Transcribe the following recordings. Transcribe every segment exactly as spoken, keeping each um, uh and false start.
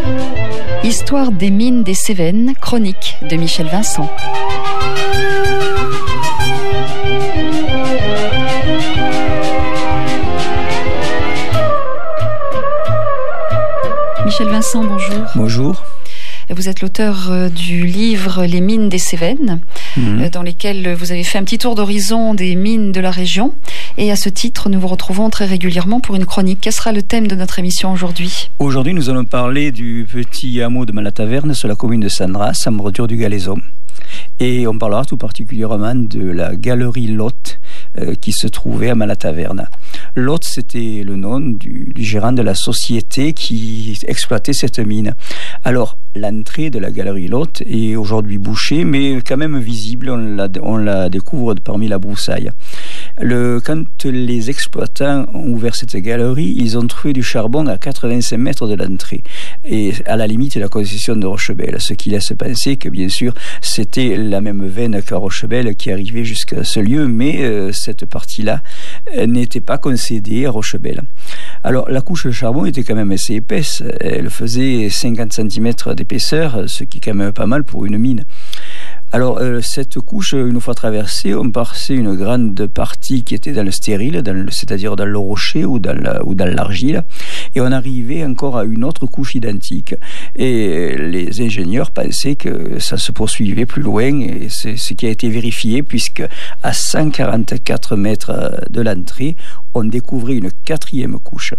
Histoire des mines des Cévennes, chronique de Michel Vincent. Michel Vincent, bonjour. Bonjour. Vous êtes l'auteur du livre Les mines des Cévennes, mmh. dans lesquelles vous avez fait un petit tour d'horizon des mines de la région. Et à ce titre, nous vous retrouvons très régulièrement pour une chronique. Quel sera le thème de notre émission aujourd'hui ? Aujourd'hui, nous allons parler du petit hameau de Malataverne sur la commune de Sandras, en bordure du Galaison. Et on parlera tout particulièrement de la galerie Lot euh, qui se trouvait à Malataverne. Lot, c'était le nom du, du gérant de la société qui exploitait cette mine. Alors, l'entrée de la galerie Lot est aujourd'hui bouchée, mais quand même visible, on la, on la découvre parmi la broussaille. Le, quand les exploitants ont ouvert cette galerie, ils ont trouvé du charbon à quatre-vingt-cinq mètres de l'entrée, et à la limite la concession de Rochebelle, ce qui laisse penser que bien sûr c'était la même veine qu'à Rochebelle qui arrivait jusqu'à ce lieu, mais euh, cette partie-là euh, n'était pas concédée à Rochebelle. Alors la couche de charbon était quand même assez épaisse, elle faisait cinquante centimètres d'épaisseur, ce qui est quand même pas mal pour une mine. Alors, euh, cette couche, une fois traversée, on passait une grande partie qui était dans le stérile, dans le, c'est-à-dire dans le rocher ou dans, la, ou dans l'argile, et on arrivait encore à une autre couche identique. Et les ingénieurs pensaient que ça se poursuivait plus loin, et c'est ce qui a été vérifié, puisque à cent quarante-quatre mètres de l'entrée, on découvrait une quatrième couche.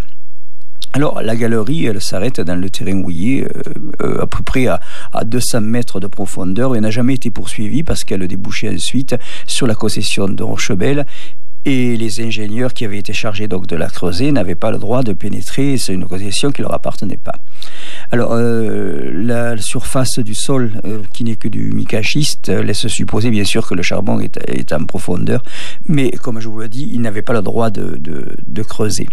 Alors, la galerie, elle s'arrête dans le terrain houillé, euh, à peu près à, à deux cents mètres de profondeur, et n'a jamais été poursuivie parce qu'elle débouchait ensuite sur la concession de Rochebelle, et les ingénieurs qui avaient été chargés donc de la creuser n'avaient pas le droit de pénétrer, c'est une concession qui leur appartenait pas. Alors, euh, la surface du sol, euh, qui n'est que du mica-schiste, laisse supposer bien sûr que le charbon est, est en profondeur, mais comme je vous l'ai dit, ils n'avaient pas le droit de, de, de creuser.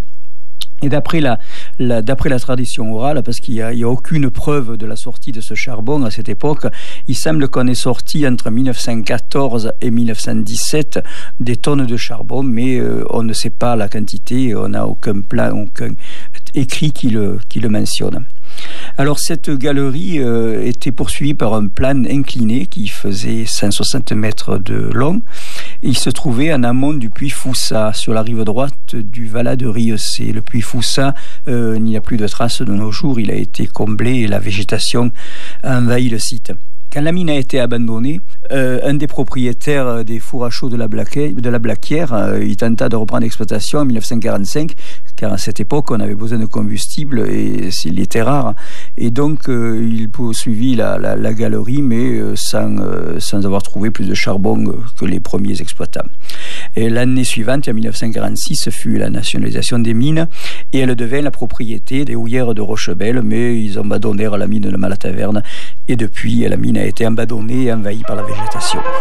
Et d'après la, la, d'après la tradition orale, parce qu'il n'y a, il y a aucune preuve de la sortie de ce charbon à cette époque, il semble qu'on ait sorti entre dix-neuf cent quatorze et dix-neuf cent dix-sept des tonnes de charbon, mais euh, on ne sait pas la quantité, on n'a aucun plan, aucun écrit qui le, qui le mentionne. Alors cette galerie euh, était poursuivie par un plan incliné qui faisait cent soixante mètres de long. Il se trouvait en amont du puits Foussa, sur la rive droite du Vala de Rieussé. Le puits Foussa, euh, il n'y a plus de traces de nos jours, il a été comblé et la végétation a envahi le site. Quand la mine a été abandonnée, euh, un des propriétaires des fours à chaux de la, Blaquet, de la Blaquière, euh, il tenta de reprendre l'exploitation en dix-neuf cent quarante-cinq, car à cette époque, on avait besoin de combustible et il était rare. Et donc, euh, il poursuivit la, la, la galerie, mais euh, sans, euh, sans avoir trouvé plus de charbon que les premiers exploitants. Et l'année suivante, en dix-neuf cent quarante-six, fut la nationalisation des mines, et elle devint la propriété des houillères de Rochebelle, mais ils abandonnèrent la mine de Malataverne, et depuis, la mine a été abandonnée et envahie par la végétation.